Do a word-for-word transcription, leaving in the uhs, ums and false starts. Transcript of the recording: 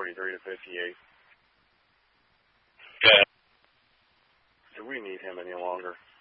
forty-three to fifty-eight. Okay. Do we need him any longer?